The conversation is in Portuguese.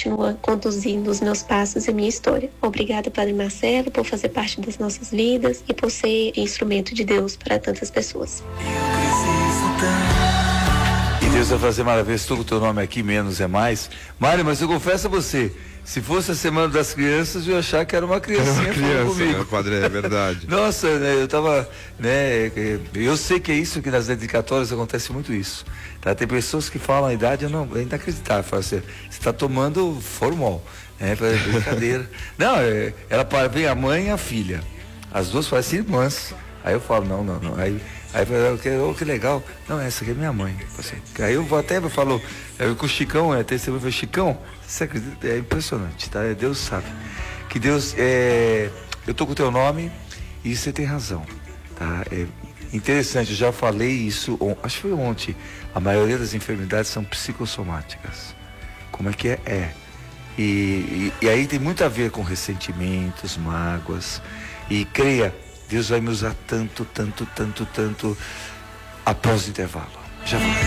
continua conduzindo os meus passos e a minha história. Obrigada, Padre Marcelo, por fazer parte das nossas vidas e por ser instrumento de Deus para tantas pessoas. E Deus vai fazer maravilha. Estou com o teu nome aqui, menos é mais. Mário, mas eu confesso a você, se fosse a Semana das Crianças, eu ia achar que era uma criancinha falando comigo. Né, padre, é verdade. Nossa, eu tava, eu sei que é isso, que nas dedicatórias acontece muito isso. Tá? Tem pessoas que falam a idade, é inacreditável. Fala assim, você está tomando Formol, brincadeira. Não, vem a mãe e a filha. As duas parecem irmãs. Aí eu falo, não. Aí que legal. Não, essa aqui é minha mãe. Assim, aí eu até falo, com o Chicão, até você vai ver, Chicão, você acredita? É impressionante, tá? Deus sabe. Que Deus, eu tô com o teu nome e você tem razão, tá? É interessante, eu já falei isso, acho que foi ontem. A maioria das enfermidades são psicossomáticas. Como é que é? E aí tem muito a ver com ressentimentos, mágoas. E creia, Deus vai me usar tanto após o intervalo. Já vou.